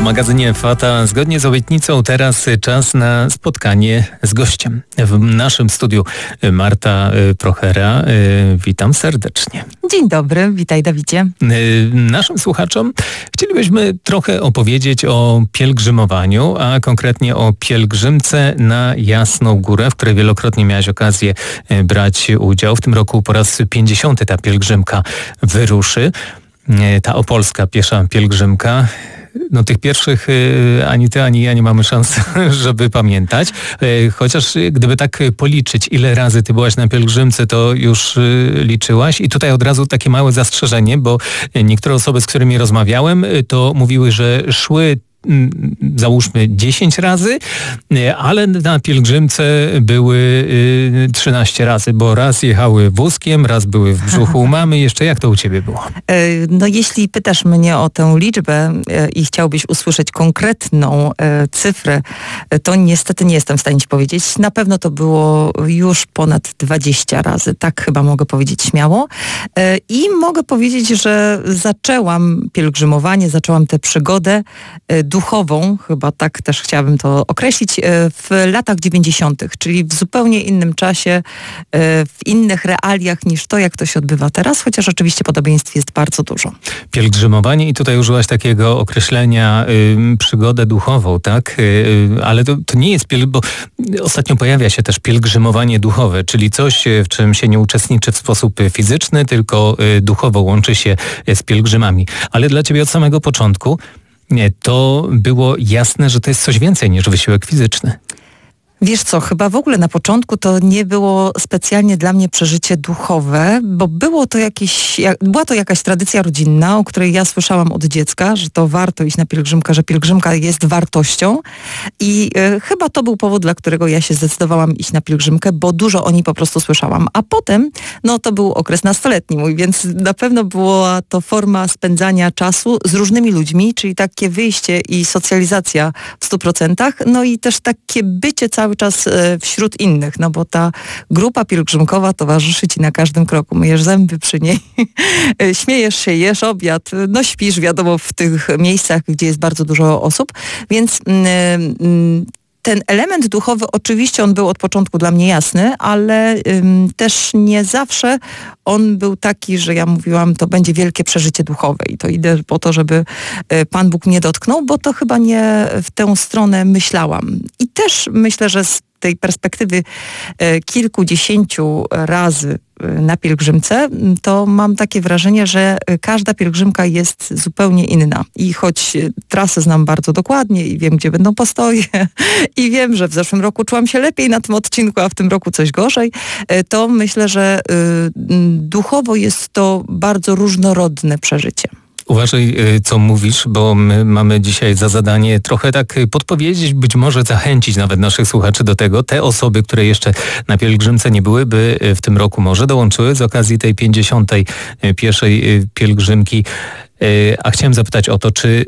magazynie Fata. Zgodnie z obietnicą teraz czas na spotkanie z gościem. W naszym studiu Marta Prochera. Witam serdecznie. Dzień dobry, witaj Dawidzie. Naszym słuchaczom chcielibyśmy trochę opowiedzieć o pielgrzymowaniu, a konkretnie o pielgrzymce na Jasną Górę, w której wielokrotnie miałaś okazję brać udział. W tym roku po raz 50. ta pielgrzymka wyruszy. Ta opolska piesza pielgrzymka. No tych pierwszych ani ty, ani ja nie mamy szans, żeby pamiętać. Chociaż gdyby tak policzyć, ile razy ty byłaś na pielgrzymce, to już liczyłaś. I tutaj od razu takie małe zastrzeżenie, bo niektóre osoby, z którymi rozmawiałem, to mówiły, że szły załóżmy 10 razy, ale na pielgrzymce były 13 razy, bo raz jechały wózkiem, raz były w brzuchu u mamy. Jeszcze jak to u ciebie było? No jeśli pytasz mnie o tę liczbę i chciałbyś usłyszeć konkretną cyfrę, to niestety nie jestem w stanie ci powiedzieć. Na pewno to było już ponad 20 razy. Tak chyba mogę powiedzieć śmiało. I mogę powiedzieć, że zaczęłam pielgrzymowanie, zaczęłam tę przygodę duchową, chyba tak też chciałabym to określić, w latach 90., czyli w zupełnie innym czasie, w innych realiach niż to, jak to się odbywa teraz, chociaż oczywiście podobieństw jest bardzo dużo. Pielgrzymowanie i tutaj użyłaś takiego określenia przygodę duchową, tak? Ale to nie jest bo ostatnio pojawia się też pielgrzymowanie duchowe, czyli coś, w czym się nie uczestniczy w sposób fizyczny, tylko duchowo łączy się z pielgrzymami. Ale dla ciebie od samego początku to było jasne, że to jest coś więcej niż wysiłek fizyczny. Wiesz co, chyba w ogóle na początku to nie było specjalnie dla mnie przeżycie duchowe, bo była to jakaś tradycja rodzinna, o której ja słyszałam od dziecka, że to warto iść na pielgrzymkę, że pielgrzymka jest wartością i chyba to był powód, dla którego ja się zdecydowałam iść na pielgrzymkę, bo dużo o niej po prostu słyszałam. A potem, no to był okres nastoletni mój, więc na pewno była to forma spędzania czasu z różnymi ludźmi, czyli takie wyjście i socjalizacja w 100%, no i też takie bycie cały czas wśród innych, no bo ta grupa pielgrzymkowa towarzyszy ci na każdym kroku. Myjesz zęby przy niej, śmiejesz się, jesz obiad, no śpisz, wiadomo, w tych miejscach, gdzie jest bardzo dużo osób, więc ten element duchowy, oczywiście on był od początku dla mnie jasny, ale też nie zawsze on był taki, że ja mówiłam, to będzie wielkie przeżycie duchowe i to idę po to, żeby Pan Bóg mnie dotknął, bo to chyba nie w tę stronę myślałam. I też myślę, że z tej perspektywy kilkudziesięciu razy na pielgrzymce, to mam takie wrażenie, że każda pielgrzymka jest zupełnie inna. I choć trasę znam bardzo dokładnie i wiem, gdzie będą postoje i wiem, że w zeszłym roku czułam się lepiej na tym odcinku, a w tym roku coś gorzej, to myślę, że duchowo jest to bardzo różnorodne przeżycie. Uważaj, co mówisz, bo my mamy dzisiaj za zadanie trochę tak podpowiedzieć, być może zachęcić nawet naszych słuchaczy do tego. Te osoby, które jeszcze na pielgrzymce nie były, by w tym roku może dołączyły z okazji tej 51. pielgrzymki. A chciałem zapytać o to, czy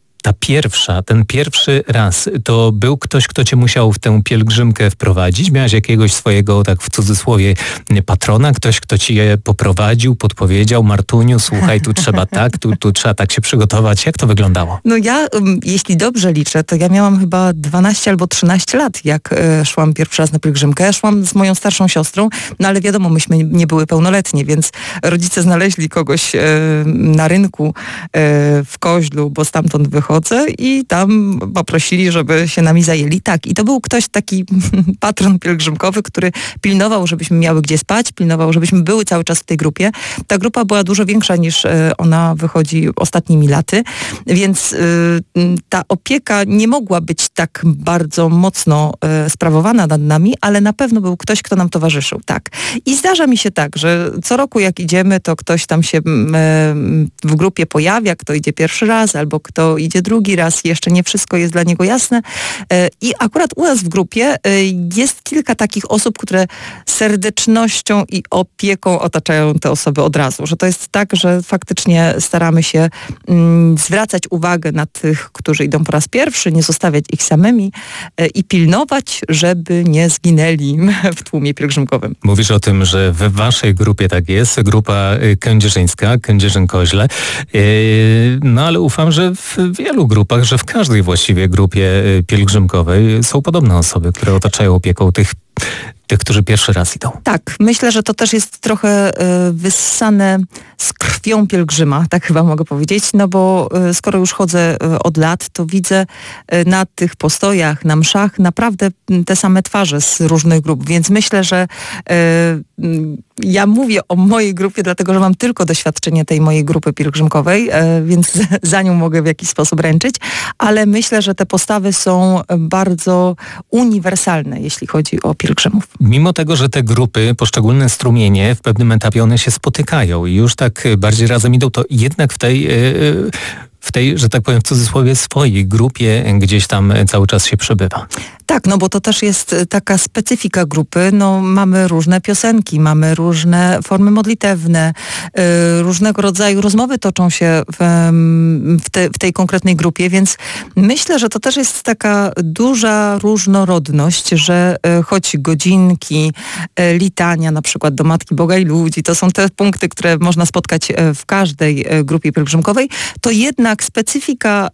ten pierwszy raz, to był ktoś, kto cię musiał w tę pielgrzymkę wprowadzić? Miałaś jakiegoś swojego, tak w cudzysłowie, patrona? Ktoś, kto ci je poprowadził, podpowiedział? Martuniu, słuchaj, tu trzeba tak, tu trzeba tak się przygotować. Jak to wyglądało? No ja, jeśli dobrze liczę, to ja miałam chyba 12 albo 13 lat, jak szłam pierwszy raz na pielgrzymkę. Szłam z moją starszą siostrą, no ale wiadomo, myśmy nie były pełnoletnie, więc rodzice znaleźli kogoś na rynku w Koźlu, bo stamtąd wychodzę i tam poprosili, żeby się nami zajęli. Tak, i to był ktoś taki patron pielgrzymkowy, który pilnował, żebyśmy miały gdzie spać, pilnował, żebyśmy były cały czas w tej grupie. Ta grupa była dużo większa niż ona wychodzi ostatnimi laty, więc ta opieka nie mogła być tak bardzo mocno sprawowana nad nami, ale na pewno był ktoś, kto nam towarzyszył. Tak. I zdarza mi się tak, że co roku jak idziemy, to ktoś tam się w grupie pojawia, kto idzie pierwszy raz, albo kto idzie drugi raz, jeszcze nie wszystko jest dla niego jasne. I akurat u nas w grupie jest kilka takich osób, które serdecznością i opieką otaczają te osoby od razu. Że to jest tak, że faktycznie staramy się zwracać uwagę na tych, którzy idą po raz pierwszy, nie zostawiać ich samymi i pilnować, żeby nie zginęli w tłumie pielgrzymkowym. Mówisz o tym, że w waszej grupie tak jest, grupa kędzierzyńska, Kędzierzyn-Koźle. No ale ufam, że w wielu wielu grupach, że w każdej właściwie grupie pielgrzymkowej są podobne osoby, które otaczają opieką tych, którzy pierwszy raz idą. Tak, myślę, że to też jest trochę wyssane z krwią pielgrzyma, tak chyba mogę powiedzieć, no bo skoro już chodzę od lat, to widzę na tych postojach, na mszach naprawdę te same twarze z różnych grup, więc myślę, że ja mówię o mojej grupie, dlatego że mam tylko doświadczenie tej mojej grupy pielgrzymkowej, więc za nią mogę w jakiś sposób ręczyć, ale myślę, że te postawy są bardzo uniwersalne, jeśli chodzi o pielgrzymów. Mimo tego, że te grupy, poszczególne strumienie, w pewnym etapie one się spotykają i już tak bardziej razem idą, to jednak w tej, że tak powiem w cudzysłowie, swojej grupie gdzieś tam cały czas się przebywa. Tak, no bo to też jest taka specyfika grupy. No, mamy różne piosenki, mamy różne formy modlitewne, różnego rodzaju rozmowy toczą się w tej konkretnej grupie, więc myślę, że to też jest taka duża różnorodność, że choć godzinki, litania na przykład do Matki Boga i ludzi, to są te punkty, które można spotkać w każdej grupie pielgrzymkowej, to jednak specyfika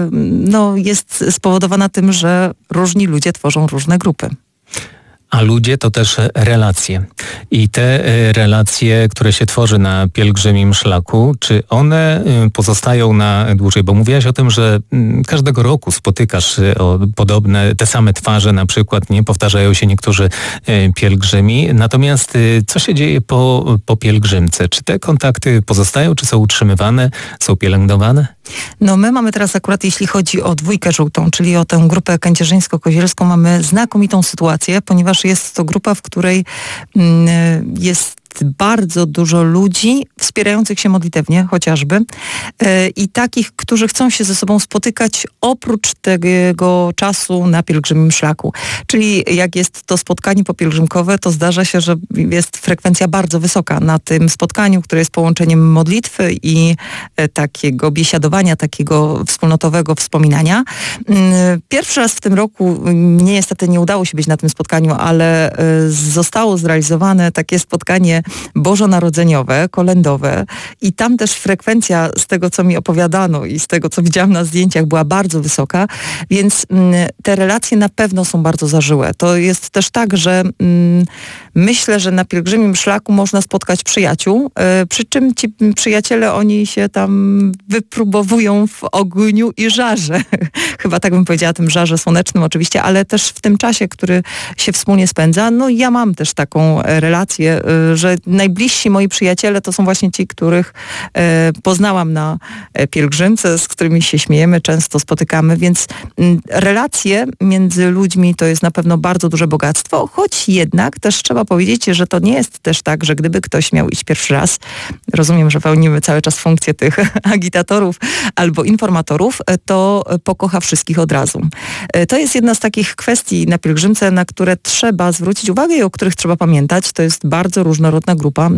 jest spowodowana tym, że różni ludzie tworzą różne grupy. A ludzie to też relacje. I te relacje, które się tworzy na pielgrzymim szlaku, czy one pozostają na dłużej? Bo mówiłaś o tym, że każdego roku spotykasz podobne, te same twarze na przykład, nie powtarzają się niektórzy pielgrzymi. Natomiast co się dzieje po pielgrzymce? Czy te kontakty pozostają, czy są utrzymywane, są pielęgnowane? No my mamy teraz akurat, jeśli chodzi o Dwójkę Żółtą, czyli o tę grupę kędzierzyńsko-kozielską, mamy znakomitą sytuację, ponieważ jest to grupa, w której jest bardzo dużo ludzi wspierających się modlitewnie chociażby i takich, którzy chcą się ze sobą spotykać oprócz tego czasu na pielgrzymim szlaku. Czyli jak jest to spotkanie popielgrzymkowe, to zdarza się, że jest frekwencja bardzo wysoka na tym spotkaniu, które jest połączeniem modlitwy i takiego biesiadowania, takiego wspólnotowego wspominania. Pierwszy raz w tym roku mnie niestety nie udało się być na tym spotkaniu, ale zostało zrealizowane takie spotkanie bożonarodzeniowe, kolędowe i tam też frekwencja z tego, co mi opowiadano i z tego, co widziałam na zdjęciach, była bardzo wysoka, więc te relacje na pewno są bardzo zażyłe. To jest też tak, że myślę, że na pielgrzymim szlaku można spotkać przyjaciół, przy czym ci przyjaciele, oni się tam wypróbowują w ogniu i żarze. Chyba tak bym powiedziała, tym żarze słonecznym oczywiście, ale też w tym czasie, który się wspólnie spędza. No ja mam też taką relację, że najbliżsi moi przyjaciele to są właśnie ci, których poznałam na pielgrzymce, z którymi się śmiejemy, często spotykamy, więc relacje między ludźmi to jest na pewno bardzo duże bogactwo, choć jednak też trzeba powiedzieć, że to nie jest też tak, że gdyby ktoś miał iść pierwszy raz, rozumiem, że pełnimy cały czas funkcję tych agitatorów albo informatorów, to pokocha wszystkich od razu. To jest jedna z takich kwestii na pielgrzymce, na które trzeba zwrócić uwagę i o których trzeba pamiętać. To jest bardzo różnorodna grupa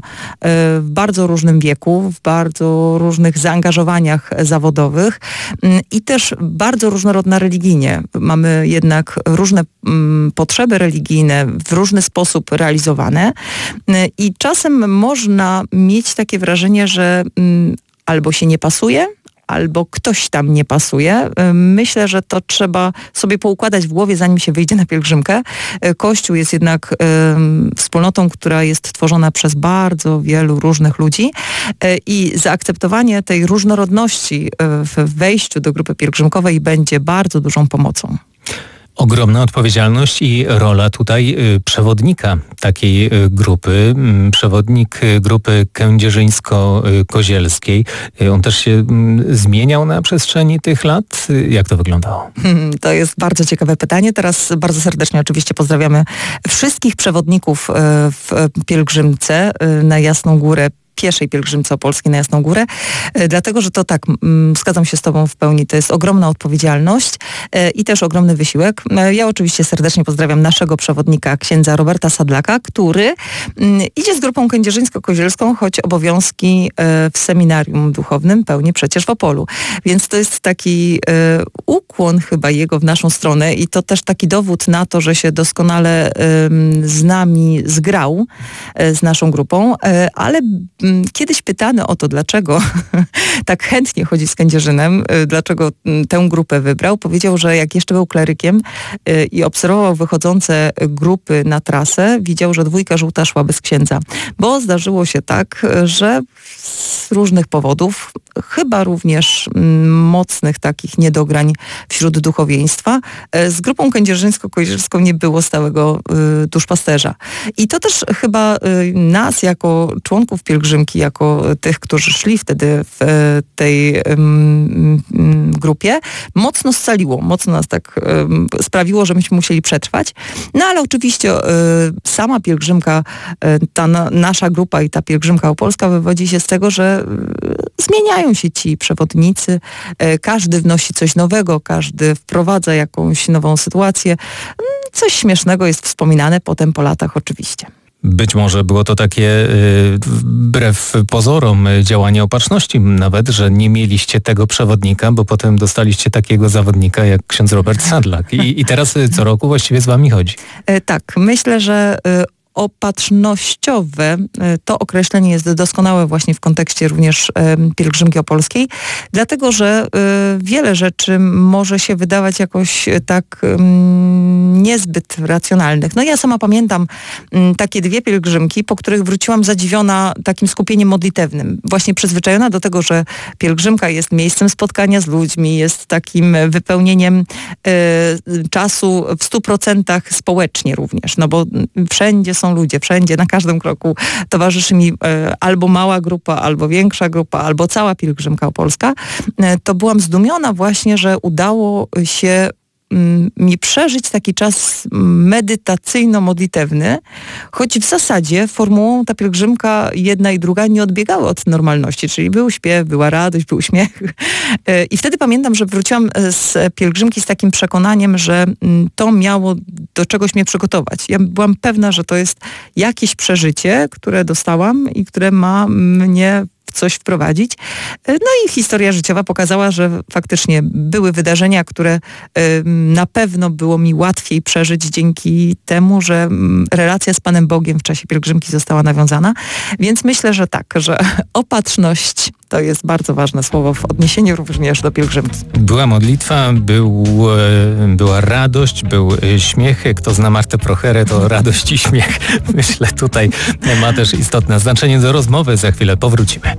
w bardzo różnym wieku, w bardzo różnych zaangażowaniach zawodowych i też bardzo różnorodna religijnie. Mamy jednak różne potrzeby religijne w różny sposób realizowane i czasem można mieć takie wrażenie, że albo się nie pasuje, albo ktoś tam nie pasuje. Myślę, że to trzeba sobie poukładać w głowie, zanim się wyjdzie na pielgrzymkę. Kościół jest jednak wspólnotą, która jest tworzona przez bardzo wielu różnych ludzi i zaakceptowanie tej różnorodności w wejściu do grupy pielgrzymkowej będzie bardzo dużą pomocą. Ogromna odpowiedzialność i rola tutaj przewodnika takiej grupy, przewodnik grupy kędzierzyńsko-kozielskiej. On też się zmieniał na przestrzeni tych lat? Jak to wyglądało? To jest bardzo ciekawe pytanie. Teraz bardzo serdecznie oczywiście pozdrawiamy wszystkich przewodników w pielgrzymce na Jasną Górę, pieszej pielgrzymce opolskiej na Jasną Górę, dlatego, że to tak, zgadzam się z tobą w pełni, to jest ogromna odpowiedzialność i też ogromny wysiłek. Ja oczywiście serdecznie pozdrawiam naszego przewodnika, księdza Roberta Sadlaka, który idzie z grupą kędzierzyńsko-kozielską, choć obowiązki w seminarium duchownym pełni przecież w Opolu. Więc to jest taki ukłon chyba jego w naszą stronę i to też taki dowód na to, że się doskonale z nami zgrał, z naszą grupą, ale kiedyś pytany o to, dlaczego tak chętnie chodzi z Kędzierzynem, dlaczego tę grupę wybrał, powiedział, że jak jeszcze był klerykiem i obserwował wychodzące grupy na trasę, widział, że 2 żółta szła bez księdza. Bo zdarzyło się tak, że z różnych powodów, chyba również mocnych takich niedograń wśród duchowieństwa, z grupą kędzierzyńsko-koźierską nie było stałego duszpasterza. I to też chyba nas jako członków pielgrzymki, jako tych, którzy szli wtedy w tej grupie, mocno scaliło, mocno nas tak sprawiło, że myśmy musieli przetrwać. No ale oczywiście sama pielgrzymka, ta nasza grupa i ta pielgrzymka opolska wywodzi się z tego, że zmieniają się ci przewodnicy, każdy wnosi coś nowego, każdy wprowadza jakąś nową sytuację. Coś śmiesznego jest wspominane potem po latach oczywiście. Być może było to takie wbrew pozorom działanie opatrzności nawet, że nie mieliście tego przewodnika, bo potem dostaliście takiego zawodnika jak ksiądz Robert Sadlak. I teraz co roku właściwie z wami chodzi. Tak, myślę, że opatrznościowe, to określenie jest doskonałe właśnie w kontekście również pielgrzymki opolskiej, dlatego że wiele rzeczy może się wydawać jakoś tak niezbyt racjonalnych. No ja sama pamiętam takie 2 pielgrzymki, po których wróciłam zadziwiona takim skupieniem modlitewnym. Właśnie przyzwyczajona do tego, że pielgrzymka jest miejscem spotkania z ludźmi, jest takim wypełnieniem czasu w 100% społecznie również, no bo wszędzie są ludzie, wszędzie, na każdym kroku towarzyszy mi albo mała grupa, albo większa grupa, albo cała pielgrzymka opolska, to byłam zdumiona właśnie, że udało się mi przeżyć taki czas medytacyjno-modlitewny, choć w zasadzie formułą ta pielgrzymka jedna i druga nie odbiegały od normalności, czyli był śpiew, była radość, był śmiech. I wtedy pamiętam, że wróciłam z pielgrzymki z takim przekonaniem, że to miało do czegoś mnie przygotować. Ja byłam pewna, że to jest jakieś przeżycie, które dostałam i które ma mnie w coś wprowadzić. No i historia życiowa pokazała, że faktycznie były wydarzenia, które na pewno było mi łatwiej przeżyć dzięki temu, że relacja z Panem Bogiem w czasie pielgrzymki została nawiązana. Więc myślę, że tak, że opatrzność to jest bardzo ważne słowo w odniesieniu również do pielgrzymki. Była modlitwa, była radość, był śmiech. Kto zna Martę Procherę, to radość i śmiech. Myślę, tutaj ma też istotne znaczenie. Do rozmowy za chwilę powrócimy.